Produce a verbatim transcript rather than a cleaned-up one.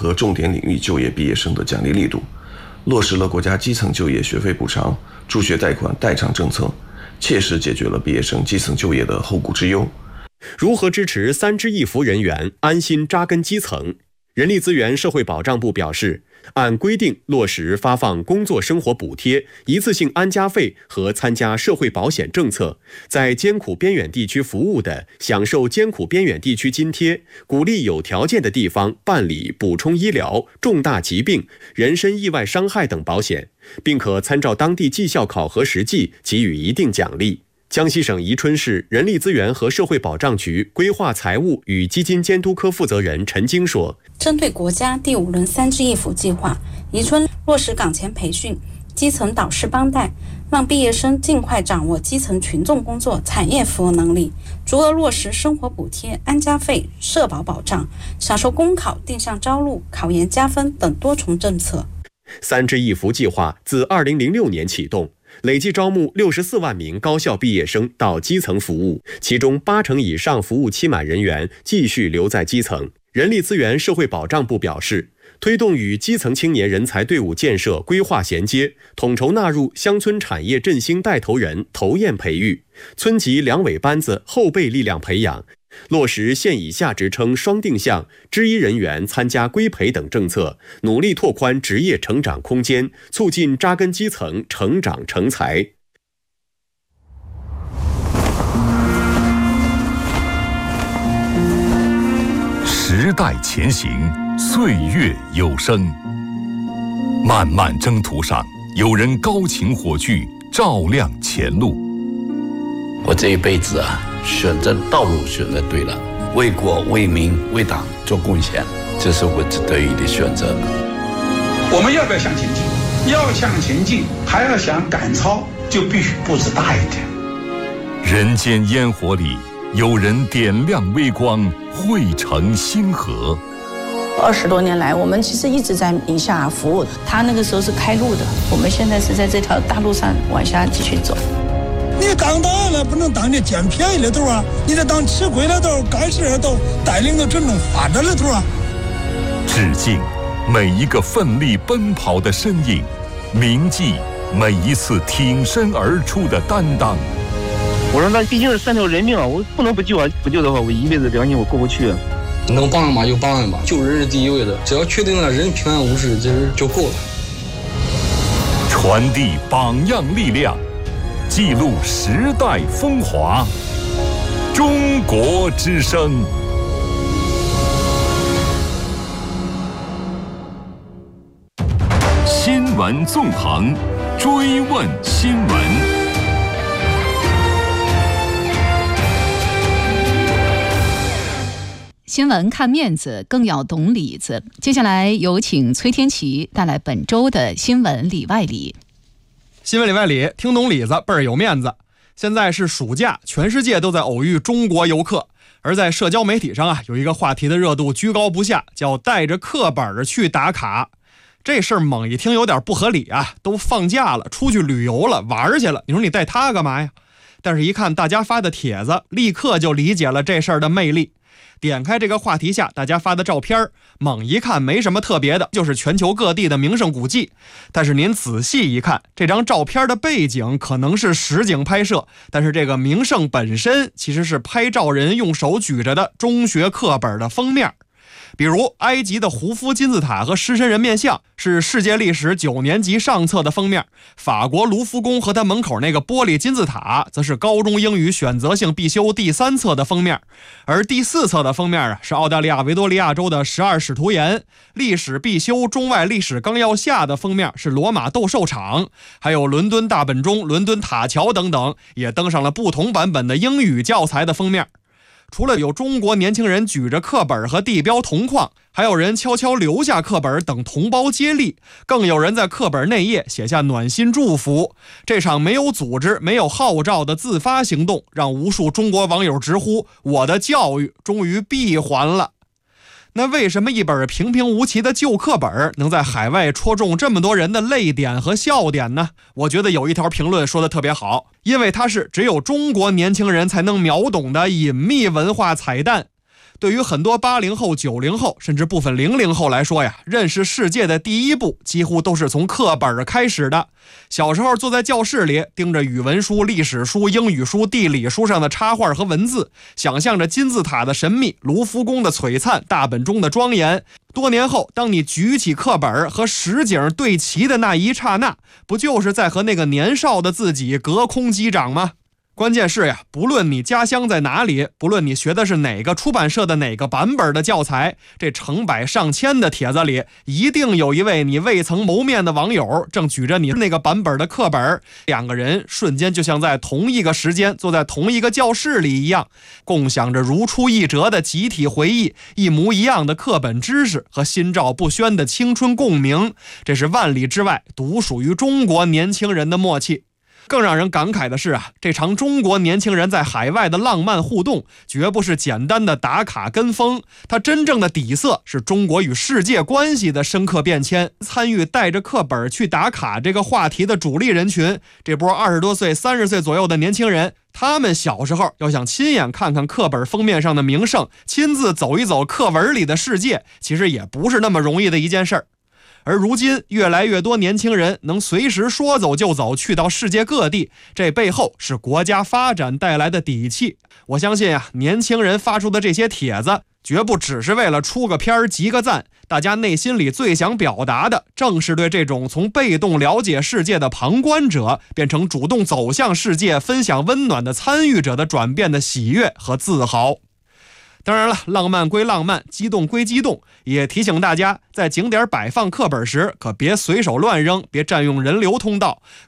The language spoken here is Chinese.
和重点领域就业毕业生的奖励力度，落实了国家基层就业学费补偿、助学贷款代偿政策，切实解决了毕业生基层就业的后顾之忧。 如何支持三支一扶人员安心扎根基层？人力资源社会保障部表示，按规定落实发放工作生活补贴、一次性安家费和参加社会保险政策，在艰苦边远地区服务的享受艰苦边远地区津贴，鼓励有条件的地方办理补充医疗、重大疾病、人身意外伤害等保险，并可参照当地绩效考核实际给予一定奖励。江西省宜春市人力资源和社会保障局规划财务与基金监督科负责人陈晶说， 针对国家第五轮三支一扶计划，宜春落实岗前培训、基层导师帮带，让毕业生尽快掌握基层群众工作、产业服务能力，逐额落实生活补贴、安家费、社保保障，享受公考定向招录、考研加分等多重政策。 三支一扶计划自二零零六年启动，累计招募六十四万名高校毕业生到基层服务，其中八成以上服务期满人员继续留在基层。人力资源社会保障部表示，推动与基层青年人才队伍建设规划衔接，统筹纳入乡村产业振兴带头人投验培育，村级两委班子后备力量培养，落实县以下职称双定向、支医人员参加规培等政策，努力拓宽职业成长空间，促进扎根基层成长成才。 时代前行，岁月有声。漫漫征途上，有人高擎火炬，照亮前路。 我这一辈子啊，选择道路选择对了，为国为民为党做贡献，这是我得以的选择。 我们要不要向前进？要向前进，还要想赶超，就必须步子大一点。 人间烟火里，有人点亮微光，汇成星河。 二十多年来，我们其实一直在宁夏服务，他那个时候是开路的，我们现在是在这条大路上往下继续走。 你当大了不能当这捡便宜的头啊，你得当吃亏的头，干事的头，带领着群众发展的头啊。 致敬每一个奋力奔跑的身影，铭记每一次挺身而出的担当。 我说那毕竟是三条人命啊，我不能不救啊！不救的话，我一辈子良心我过不去啊。 能帮人嘛就帮人吧，救人是第一位的，只要确定了人平安无事，这人就够了。 传递榜样力量，记录时代风华。中国之声。新闻纵横，追问新闻。 新闻看面子，更要懂里子。接下来有请崔天琪带来本周的新闻里外里。 新闻里外里，听懂里子倍儿有面子。现在是暑假，全世界都在偶遇中国游客，而在社交媒体上啊，有一个话题的热度居高不下，叫带着课本去打卡。这事儿猛一听有点不合理啊，都放假了，出去旅游了，玩去了，你说你带它干嘛呀？但是一看大家发的帖子，立刻就理解了这事儿的魅力。点开这个话题下大家发的照片，猛一看没什么特别的，就是全球各地的名胜古迹。但是您仔细一看，这张照片的背景可能是实景拍摄，但是这个名胜本身其实是拍照人用手举着的中学课本的封面。比如埃及的胡夫金字塔和狮身人面像是世界历史九年级上册的封面，法国卢浮宫和他门口那个玻璃金字塔则是高中英语选择性必修第三册的封面，而第四册的封面啊是澳大利亚维多利亚州的十二使徒岩，历史必修中外历史纲要下的封面是罗马斗兽场，还有伦敦大本钟、伦敦塔桥等等也登上了不同版本的英语教材的封面。除了有中国年轻人举着课本和地标铜矿，还有人悄悄留下课本等同胞接力，更有人在课本内页写下暖心祝福。这场没有组织没有号召的自发行动，让无数中国网友直呼我的教育终于闭环了。那为什么一本平平无奇的旧课本能在海外戳中这么多人的泪点和笑点呢？我觉得有一条评论说的特别好，因为它是只有中国年轻人才能秒懂的隐秘文化彩蛋。 对于很多八零后、九零后，甚至部分零零后来说呀，认识世界的第一步几乎都是从课本开始的。小时候坐在教室里，盯着语文书、历史书、英语书、地理书上的插画和文字，想象着金字塔的神秘、卢浮宫的璀璨、大本钟的庄严。多年后，当你举起课本和实景对齐的那一刹那，不就是在和那个年少的自己隔空击掌吗？关键是呀，不论你家乡在哪里，不论你学的是哪个出版社的哪个版本的教材，这成百上千的帖子里，一定有一位你未曾谋面的网友正举着你那个版本的课本，两个人瞬间就像在同一个时间坐在同一个教室里一样，共享着如出一辙的集体回忆，一模一样的课本知识和心照不宣的青春共鸣，这是万里之外独属于中国年轻人的默契。更让人感慨的是啊，这场中国年轻人在海外的浪漫互动，绝不是简单的打卡跟风，它真正的底色是中国与世界关系的深刻变迁。参与带着课本去打卡这个话题的主力人群，这波二十多岁、三十岁左右的年轻人，他们小时候要想亲眼看看课本封面上的名胜，亲自走一走课文里的世界，其实也不是那么容易的一件事儿。而如今越来越多年轻人能随时说走就走，去到世界各地，这背后是国家发展带来的底气。我相信啊，年轻人发出的这些帖子绝不只是为了出个片儿集个赞，大家内心里最想表达的正是对这种从被动了解世界的旁观者变成主动走向世界分享温暖的参与者的转变的喜悦和自豪。当然了，浪漫归浪漫，激动归激动，也提醒大家在景点摆放课本时可别随手乱扔，别占用人流通道，